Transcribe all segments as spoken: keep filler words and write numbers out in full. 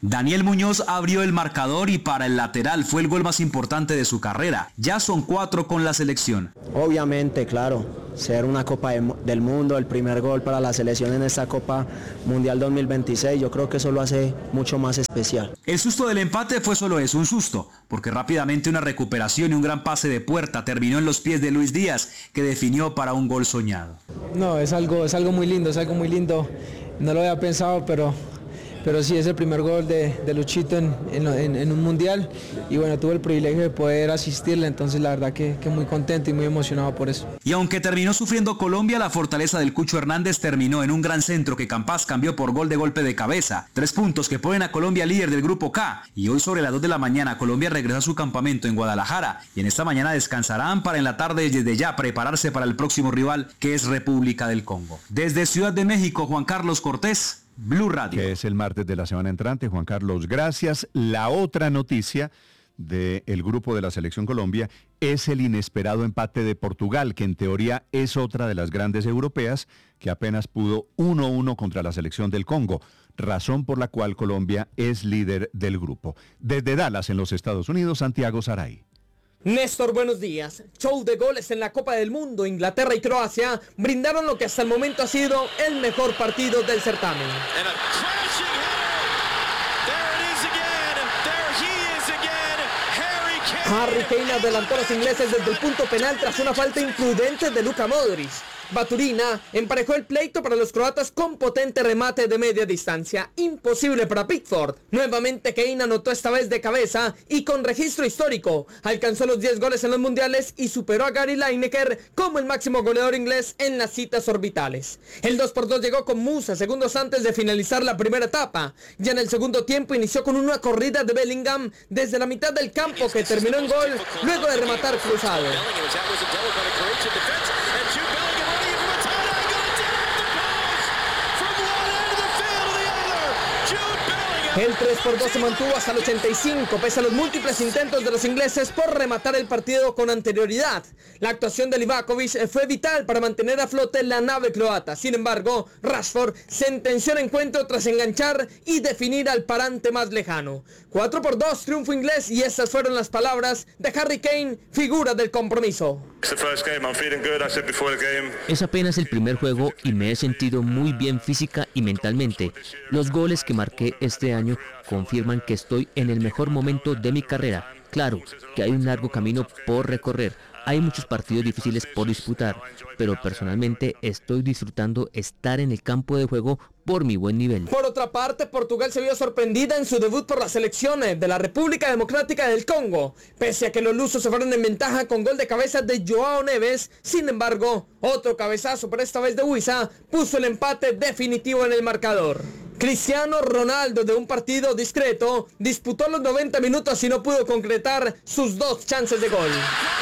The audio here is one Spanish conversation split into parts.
Daniel Muñoz abrió el marcador y para el lateral fue el gol más importante de su carrera. Ya son cuatro con la selección. Obviamente, claro, ser una Copa del Mundo, el primer gol para la selección en esta Copa Mundial dos mil veintiséis, yo creo que eso lo hace mucho más especial. El susto del empate fue solo eso, un susto, porque rápidamente una recuperación y un gran pase de puerta terminó en los pies de Luis Díaz, que definió para un gol soñado. No, es algo, es algo muy lindo, es algo muy lindo. No lo había pensado, pero... Pero sí, es el primer gol de, de Luchito en, en, en un mundial y bueno, tuve el privilegio de poder asistirle, entonces la verdad que, que muy contento y muy emocionado por eso. Y aunque terminó sufriendo Colombia, la fortaleza del Cucho Hernández terminó en un gran centro que Campas cambió por gol de golpe de cabeza. Tres puntos que ponen a Colombia líder del grupo K. Y hoy sobre las dos de la mañana Colombia regresa a su campamento en Guadalajara y en esta mañana descansarán para en la tarde desde ya prepararse para el próximo rival que es República del Congo. Desde Ciudad de México, Juan Carlos Cortés, Blue Radio. Que es el martes de la semana entrante. Juan Carlos, gracias. La otra noticia del grupo de la Selección Colombia es el inesperado empate de Portugal, que en teoría es otra de las grandes europeas, que apenas pudo uno a uno contra la Selección del Congo, razón por la cual Colombia es líder del grupo. Desde Dallas, en los Estados Unidos, Santiago Saray. Néstor, buenos días. Show de goles en la Copa del Mundo. Inglaterra y Croacia brindaron lo que hasta el momento ha sido el mejor partido del certamen. Harry Kane adelantó a los ingleses desde el punto penal tras una falta imprudente de Luka Modric. Baturina emparejó el pleito para los croatas con potente remate de media distancia, imposible para Pickford. Nuevamente Kane anotó esta vez de cabeza y con registro histórico. Alcanzó los diez goles en los mundiales y superó a Gary Lineker como el máximo goleador inglés en las citas orbitales. El dos por dos llegó con Musa segundos antes de finalizar la primera etapa. Ya en el segundo tiempo inició con una corrida de Bellingham desde la mitad del campo que terminó en gol luego de rematar cruzado. El tres por dos se mantuvo hasta el ochenta y cinco, pese a los múltiples intentos de los ingleses por rematar el partido con anterioridad. La actuación de Livakovic fue vital para mantener a flote la nave croata. Sin embargo, Rashford sentenció el encuentro tras enganchar y definir al parante más lejano. cuatro por dos, triunfo inglés, y estas fueron las palabras de Harry Kane, figura del compromiso. Es apenas el primer juego y me he sentido muy bien física y mentalmente. Los goles que marqué este año confirman que estoy en el mejor momento de mi carrera. Claro que hay un largo camino por recorrer, hay muchos partidos difíciles por disputar, pero personalmente estoy disfrutando estar en el campo de juego por mi buen nivel. Por otra parte, Portugal se vio sorprendida en su debut por las selecciones de la República Democrática del Congo. Pese a que los lusos se fueron en ventaja con gol de cabeza de Joao Neves, sin embargo, otro cabezazo, pero esta vez de Huiza, puso el empate definitivo en el marcador. Cristiano Ronaldo, de un partido discreto, disputó los noventa minutos y no pudo concretar sus dos chances de gol.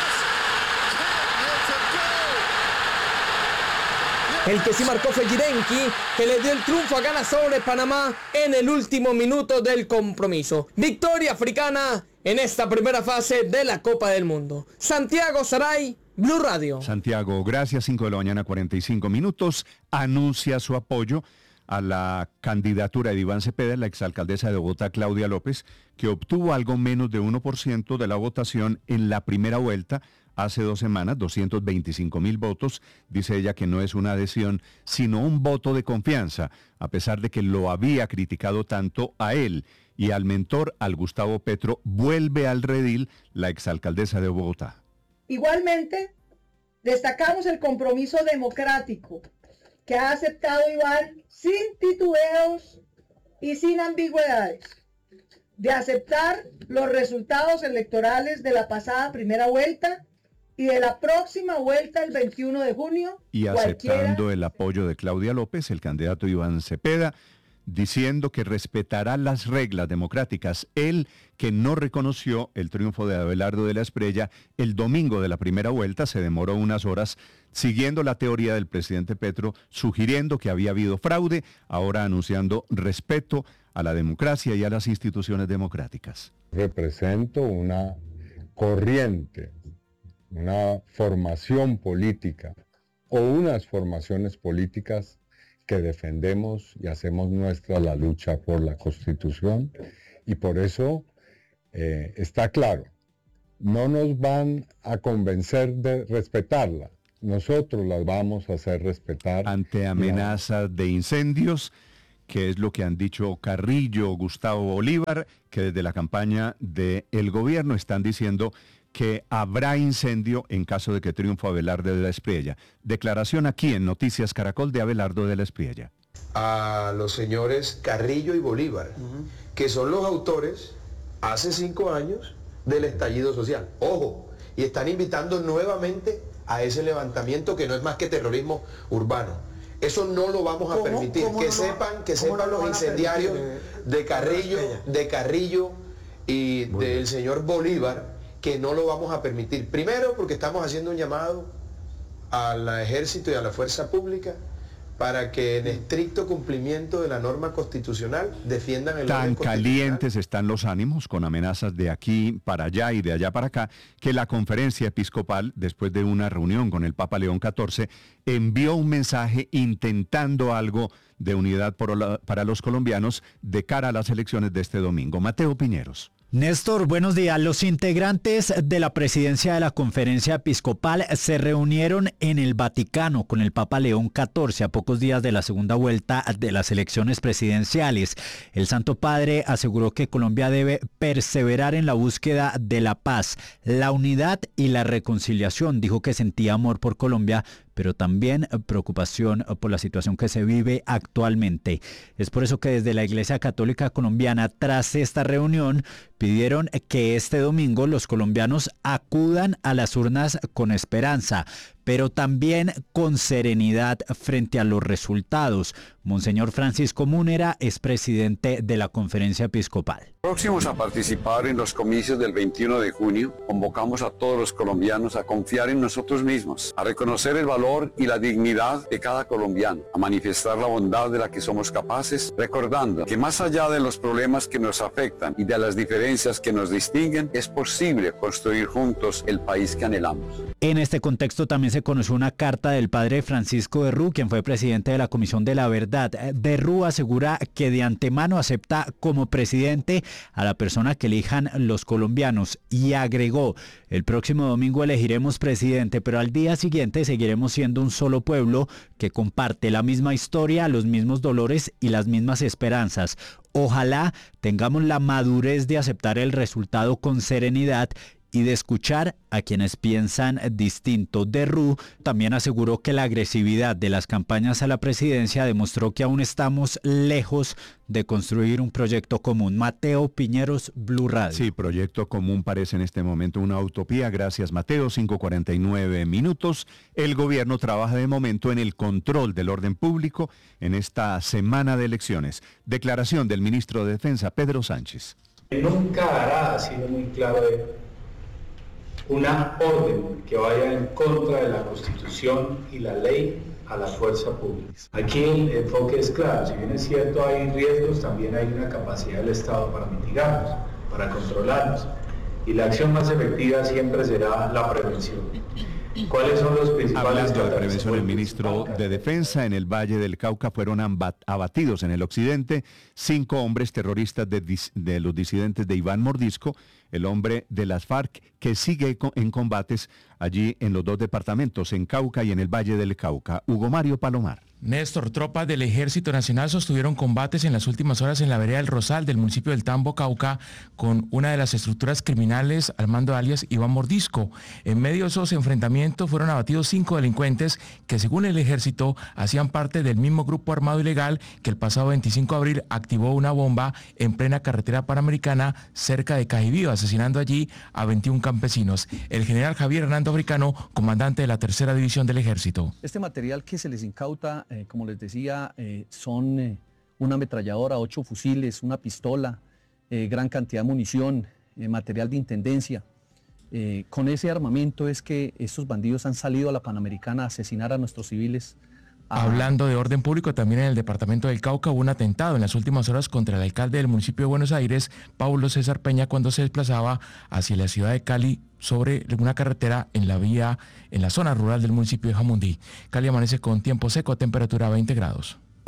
El que sí marcó fue Girenki, que le dio el triunfo a Ghana sobre Panamá en el último minuto del compromiso. Victoria africana en esta primera fase de la Copa del Mundo. Santiago Saray, Blue Radio. Santiago, gracias. cinco de la mañana, cuarenta y cinco minutos. Anuncia su apoyo a la candidatura de Iván Cepeda, la exalcaldesa de Bogotá, Claudia López, que obtuvo algo menos de uno por ciento de la votación en la primera vuelta hace dos semanas, doscientos veinticinco mil votos. Dice ella que no es una adhesión, sino un voto de confianza, a pesar de que lo había criticado tanto a él y al mentor, al Gustavo Petro. Vuelve al redil la exalcaldesa de Bogotá. Igualmente, destacamos el compromiso democrático que ha aceptado Iván sin titubeos y sin ambigüedades, de aceptar los resultados electorales de la pasada primera vuelta y de la próxima vuelta el veintiuno de junio. Y aceptando el apoyo de Claudia López, el candidato Iván Cepeda, diciendo que respetará las reglas democráticas. Él, que no reconoció el triunfo de Abelardo de la Espriella el domingo de la primera vuelta, se demoró unas horas siguiendo la teoría del presidente Petro, sugiriendo que había habido fraude, ahora anunciando respeto a la democracia y a las instituciones democráticas. Represento una corriente, una formación política o unas formaciones políticas que defendemos y hacemos nuestra la lucha por la Constitución, y por eso eh, está claro, no nos van a convencer de respetarla, nosotros las vamos a hacer respetar. Ante amenazas de incendios, que es lo que han dicho Carrillo, Gustavo Bolívar, que desde la campaña del gobierno están diciendo que habrá incendio en caso de que triunfe Abelardo de la Espriella. Declaración aquí en Noticias Caracol de Abelardo de la Espriella. A los señores Carrillo y Bolívar, uh-huh. que son los autores, hace cinco años, del estallido social. Ojo, y están invitando nuevamente a ese levantamiento que no es más que terrorismo urbano. Eso no lo vamos a permitir. Que no, sepan, que sepan no los incendiarios de Carrillo, de Carrillo y del señor Bolívar, que no lo vamos a permitir. Primero, porque estamos haciendo un llamado al ejército y a la fuerza pública para que en estricto cumplimiento de la norma constitucional defiendan el orden constitucional. Tan calientes están los ánimos con amenazas de aquí para allá y de allá para acá, que la conferencia episcopal, después de una reunión con el Papa León catorce, envió un mensaje intentando algo de unidad para los colombianos de cara a las elecciones de este domingo. Mateo Piñeros. Néstor, buenos días. Los integrantes de la presidencia de la Conferencia Episcopal se reunieron en el Vaticano con el Papa León catorce a pocos días de la segunda vuelta de las elecciones presidenciales. El Santo Padre aseguró que Colombia debe perseverar en la búsqueda de la paz, la unidad y la reconciliación. Dijo que sentía amor por Colombia, pero también preocupación por la situación que se vive actualmente. Es por eso que desde la Iglesia Católica Colombiana, tras esta reunión, pidieron que este domingo los colombianos acudan a las urnas con esperanza, pero también con serenidad frente a los resultados. Monseñor Francisco Múnera es presidente de la Conferencia Episcopal. Próximos a participar en los comicios del veintiuno de junio, convocamos a todos los colombianos a confiar en nosotros mismos, a reconocer el valor y la dignidad de cada colombiano, a manifestar la bondad de la que somos capaces, recordando que más allá de los problemas que nos afectan y de las diferencias que nos distinguen, es posible construir juntos el país que anhelamos. En este contexto también se conoció una carta del padre Francisco de Rú, quien fue presidente de la Comisión de la Verdad. De Rú asegura que de antemano acepta como presidente a la persona que elijan los colombianos y agregó: el próximo domingo elegiremos presidente, pero al día siguiente seguiremos siendo un solo pueblo que comparte la misma historia, los mismos dolores y las mismas esperanzas. Ojalá tengamos la madurez de aceptar el resultado con serenidad y de escuchar a quienes piensan distinto. De Rú también aseguró que la agresividad de las campañas a la presidencia demostró que aún estamos lejos de construir un proyecto común. Mateo Piñeros, Blue Radio. Sí, proyecto común parece en este momento una utopía. Gracias, Mateo. cinco cuarenta y nueve minutos. El gobierno trabaja de momento en el control del orden público en esta semana de elecciones. Declaración del ministro de Defensa, Pedro Sánchez. Nunca hará, ha sido muy claro, de una orden que vaya en contra de la Constitución y la ley a la fuerza pública. Aquí el enfoque es claro, si bien es cierto hay riesgos, también hay una capacidad del Estado para mitigarlos, para controlarlos. Y la acción más efectiva siempre será la prevención. ¿Cuáles son los principales? Hablando de prevención, el ministro de Defensa en el Valle del Cauca fueron abatidos en el occidente cinco hombres terroristas de, de los disidentes de Iván Mordisco, el hombre de las FARC que sigue en combates allí en los dos departamentos, en Cauca y en el Valle del Cauca. Hugo Mario Palomar. Néstor, tropas del Ejército Nacional sostuvieron combates en las últimas horas en la vereda del Rosal del municipio del Tambo, Cauca, con una de las estructuras criminales al mando de alias Iván Mordisco. En medio de esos enfrentamientos fueron abatidos cinco delincuentes que, según el Ejército, hacían parte del mismo grupo armado ilegal que el pasado veinticinco de abril activó una bomba en plena carretera panamericana cerca de Cajibío, asesinando allí a veintiún campesinos. El general Javier Hernando Africano, comandante de la tercera división del Ejército. Este material que se les incauta, eh, como les decía, eh, son eh, una ametralladora, ocho fusiles, una pistola, eh, gran cantidad de munición, eh, material de intendencia. Eh, con ese armamento es que estos bandidos han salido a la Panamericana a asesinar a nuestros civiles. A... Hablando de orden público, también en el departamento del Cauca hubo un atentado en las últimas horas contra el alcalde del municipio de Buenos Aires, Paulo César Peña, cuando se desplazaba hacia la ciudad de Cali sobre una carretera en la vía, en la zona rural del municipio de Jamundí. Cali amanece con tiempo seco, temperatura veinte grados.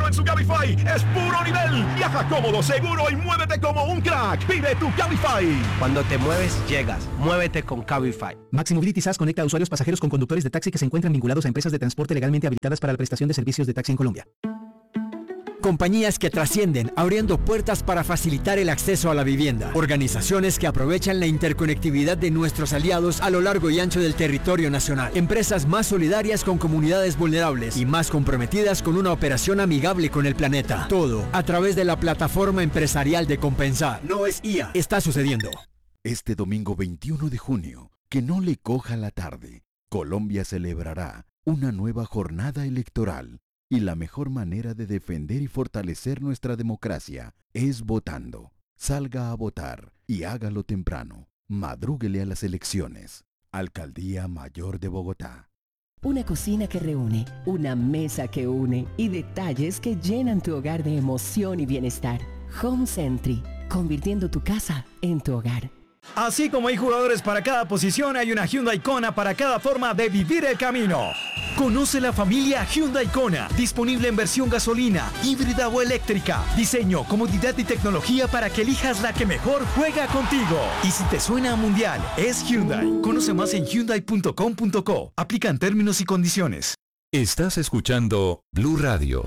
en su Cabify es puro nivel. Viaja cómodo, seguro y muévete como un crack. Pide tu Cabify. Cuando te mueves, llegas. Muévete con Cabify. Maxi Mobility S A S conecta a usuarios pasajeros con conductores de taxi que se encuentran vinculados a empresas de transporte legalmente habilitadas para la prestación de servicios de taxi en Colombia. Compañías que trascienden, abriendo puertas para facilitar el acceso a la vivienda. Organizaciones que aprovechan la interconectividad de nuestros aliados a lo largo y ancho del territorio nacional. Empresas más solidarias con comunidades vulnerables y más comprometidas con una operación amigable con el planeta. Todo a través de la plataforma empresarial de Compensar. No es I A. Está sucediendo. Este domingo veintiuno de junio, que no le coja la tarde, Colombia celebrará una nueva jornada electoral. Y la mejor manera de defender y fortalecer nuestra democracia es votando. Salga a votar y hágalo temprano. Madrúguele a las elecciones. Alcaldía Mayor de Bogotá. Una cocina que reúne, una mesa que une y detalles que llenan tu hogar de emoción y bienestar. Home Sentry, convirtiendo tu casa en tu hogar. Así como hay jugadores para cada posición, hay una Hyundai Kona para cada forma de vivir el camino. Conoce la familia Hyundai Kona, disponible en versión gasolina, híbrida o eléctrica. Diseño, comodidad y tecnología para que elijas la que mejor juega contigo. Y si te suena a mundial, es Hyundai. Conoce más en hyundai punto com punto co. Aplican términos y condiciones. Estás escuchando Blue Radio.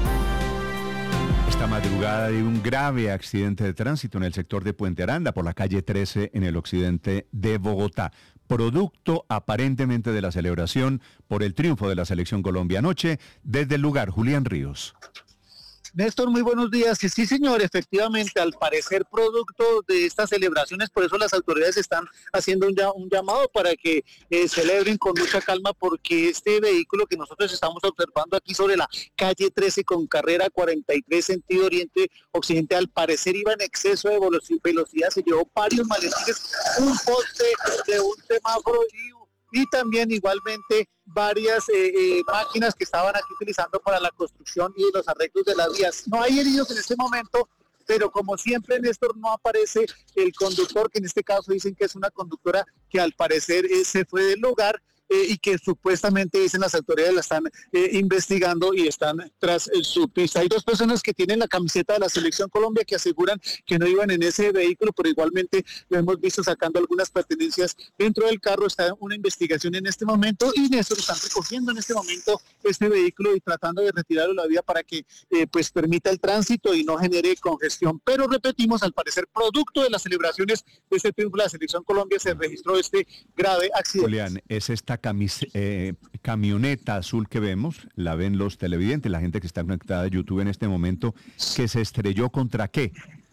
Esta madrugada de un grave accidente de tránsito en el sector de Puente Aranda por la calle trece en el occidente de Bogotá. Producto aparentemente de la celebración por el triunfo de la Selección Colombia anoche. Desde el lugar, Julián Ríos. Néstor, muy buenos días. Sí, señor, efectivamente, al parecer producto de estas celebraciones, por eso las autoridades están haciendo un, un llamado para que eh, celebren con mucha calma, porque este vehículo que nosotros estamos observando aquí sobre la calle trece con carrera cuarenta y tres sentido oriente-occidente, al parecer iba en exceso de velocidad, se llevó varios maletines, un poste de un semáforo y y también igualmente varias eh, eh, máquinas que estaban aquí utilizando para la construcción y los arreglos de las vías. No hay heridos en este momento, pero como siempre, Néstor, no aparece el conductor, que en este caso dicen que es una conductora que al parecer eh, se fue del lugar. Eh, y que supuestamente, dicen las autoridades, la están eh, investigando y están tras eh, su pista. Hay dos personas que tienen la camiseta de la Selección Colombia que aseguran que no iban en ese vehículo, pero igualmente lo hemos visto sacando algunas pertenencias dentro del carro. Está una investigación en este momento y Néstor están recogiendo en este momento este vehículo y tratando de retirarlo de la vía para que eh, pues permita el tránsito y no genere congestión. Pero repetimos, al parecer, producto de las celebraciones de este triunfo de la Selección Colombia, se registró este grave accidente. Julián, es esta Camis, eh, camioneta azul que vemos, la ven los televidentes, la gente que está conectada a YouTube en este momento, que se estrelló contra qué.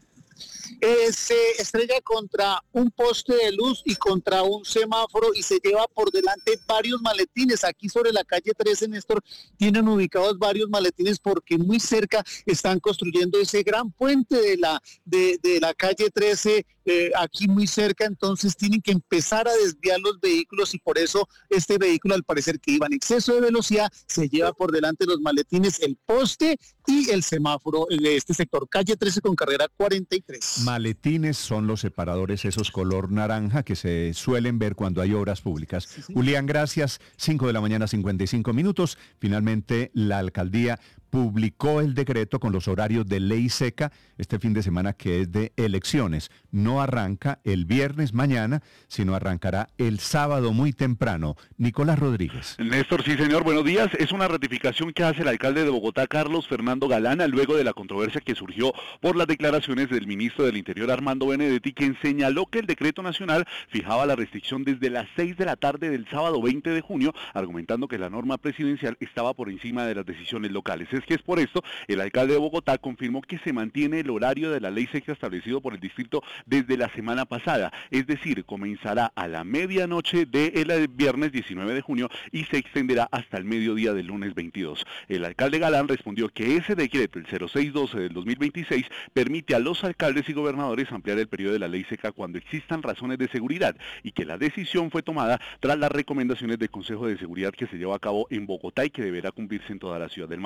Eh, se estrella contra un poste de luz y contra un semáforo y se lleva por delante varios maletines. Aquí sobre la calle trece, Néstor, tienen ubicados varios maletines porque muy cerca están construyendo ese gran puente de la, de, de la calle trece, eh, aquí muy cerca, entonces tienen que empezar a desviar los vehículos y por eso este vehículo, al parecer que iba en exceso de velocidad, se lleva por delante los maletines, el poste y el semáforo de este sector, calle trece con carrera cuarenta y tres. Maletines son los separadores, esos color naranja que se suelen ver cuando hay obras públicas. Sí, sí. Julián, gracias. cinco de la mañana, cincuenta y cinco minutos. Finalmente, la alcaldía publicó el decreto con los horarios de ley seca este fin de semana, que es de elecciones. No arranca el viernes mañana, sino arrancará el sábado muy temprano. Nicolás Rodríguez. Néstor, sí señor, buenos días. Es una ratificación que hace el alcalde de Bogotá, Carlos Fernando Galán, luego de la controversia que surgió por las declaraciones del ministro del Interior, Armando Benedetti, quien señaló que el decreto nacional fijaba la restricción desde las seis de la tarde del sábado veinte de junio, argumentando que la norma presidencial estaba por encima de las decisiones locales. Es que es por esto, el alcalde de Bogotá confirmó que se mantiene el horario de la ley seca establecido por el distrito desde la semana pasada, es decir, comenzará a la medianoche del viernes diecinueve de junio y se extenderá hasta el mediodía del lunes veintidós. El alcalde Galán respondió que ese decreto, el cero seis doce del dos mil veintiséis, permite a los alcaldes y gobernadores ampliar el periodo de la ley seca cuando existan razones de seguridad y que la decisión fue tomada tras las recomendaciones del Consejo de Seguridad que se llevó a cabo en Bogotá y que deberá cumplirse en toda la ciudad. El mandatario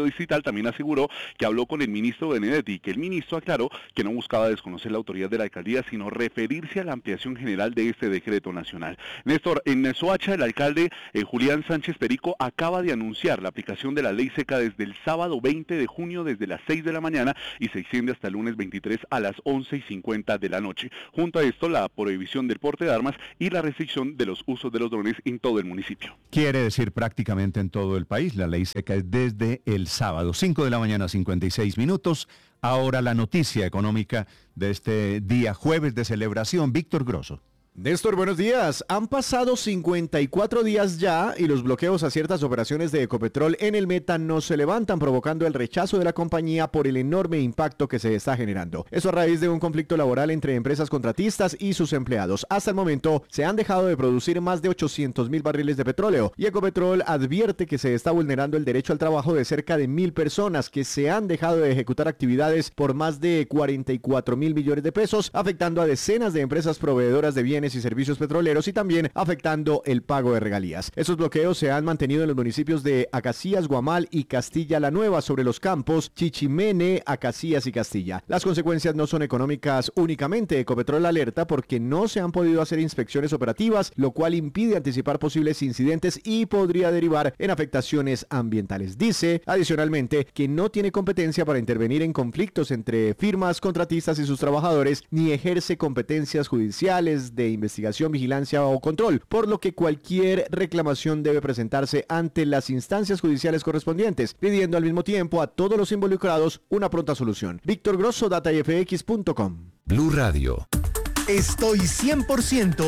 medio distrital también aseguró que habló con el ministro Benedetti y que el ministro aclaró que no buscaba desconocer la autoridad de la alcaldía, sino referirse a la ampliación general de este decreto nacional. Néstor, en Soacha, el alcalde eh, Julián Sánchez Perico acaba de anunciar la aplicación de la ley seca desde el sábado veinte de junio desde las seis de la mañana y se extiende hasta el lunes veintitrés a las once y cincuenta de la noche. Junto a esto, la prohibición del porte de armas y la restricción de los usos de los drones en todo el municipio. Quiere decir prácticamente en todo el país. La ley seca es desde el sábado, cinco de la mañana, cincuenta y seis minutos. Ahora la noticia económica de este día jueves de celebración. Víctor Grosso. Néstor, buenos días. Han pasado cincuenta y cuatro días ya y los bloqueos a ciertas operaciones de Ecopetrol en el Meta no se levantan, provocando el rechazo de la compañía por el enorme impacto que se está generando. Eso a raíz de un conflicto laboral entre empresas contratistas y sus empleados. Hasta el momento se han dejado de producir más de ochocientos mil barriles de petróleo y Ecopetrol advierte que se está vulnerando el derecho al trabajo de cerca de mil personas que se han dejado de ejecutar actividades por más de cuarenta y cuatro mil millones de pesos, afectando a decenas de empresas proveedoras de bienes y servicios petroleros y también afectando el pago de regalías. Esos bloqueos se han mantenido en los municipios de Acacías, Guamal y Castilla la Nueva sobre los campos Chichimene, Acacías y Castilla. Las consecuencias no son económicas únicamente. Ecopetrol alerta porque no se han podido hacer inspecciones operativas, lo cual impide anticipar posibles incidentes y podría derivar en afectaciones ambientales. Dice, adicionalmente, que no tiene competencia para intervenir en conflictos entre firmas, contratistas y sus trabajadores, ni ejerce competencias judiciales de investigación, vigilancia o control, por lo que cualquier reclamación debe presentarse ante las instancias judiciales correspondientes, pidiendo al mismo tiempo a todos los involucrados una pronta solución. Víctor Grosso, data f x punto com. Blue Radio. Estoy cien por ciento...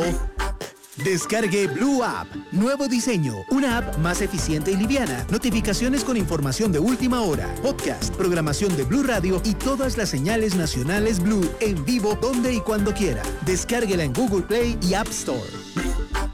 Descargue Blue App. Nuevo diseño. Una app más eficiente y liviana. Notificaciones con información de última hora. Podcast, programación de Blue Radio y todas las señales nacionales Blue en vivo donde y cuando quiera. Descárguela en Google Play y App Store.